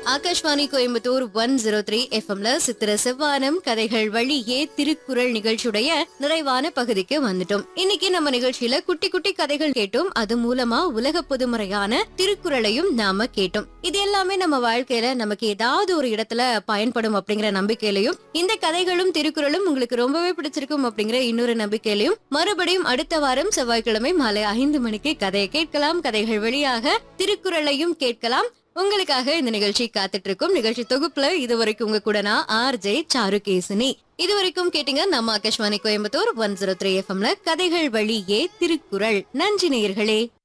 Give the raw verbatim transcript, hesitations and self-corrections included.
Akashvani Coimbatore one zero three எஃப்எம்ல சித்திர செவ்வானம் கதைகள் வழியே திருக்குறள் நிகழ்ச்சியுடைய நிறைவான பகுதிக்கு வந்துட்டோம். இன்னைக்கு நம்ம நிகழ்ச்சியில குட்டி குட்டி கதைகள் கேட்டோம். அது மூலமா உலக பொதுமுறையான திருக்குறளையும் நாம கேட்டோம். இது எல்லாமே நம்ம வாழ்க்கையில நமக்கு ஏதாவது ஒரு இடத்துல பயன்படும் அப்படிங்கிற நம்பிக்கையிலையும், இந்த கதைகளும் திருக்குறளும் உங்களுக்கு ரொம்பவே பிடிச்சிருக்கும் அப்படிங்கிற இன்னொரு நம்பிக்கையிலையும் மறுபடியும் அடுத்த வாரம் செவ்வாய்க்கிழமை மாலை ஐந்து மணிக்கு கதையை கேட்கலாம். கதைகள் வழியாக திருக்குறளையும் கேட்கலாம். உங்களுக்காக இந்த நிகழ்ச்சி காத்துட்டு இருக்கும். நிகழ்ச்சி தொகுப்புல இதுவரைக்கும் உங்க கூட நான் ஆர் ஜே சாருகேசினி. இதுவரைக்கும் கேட்டீங்க நம்ம Akashvani Coimbatore one zero three எஃப்எம்ல கதைகள் வழியே திருக்குறள். நன்றி நேயர்களே.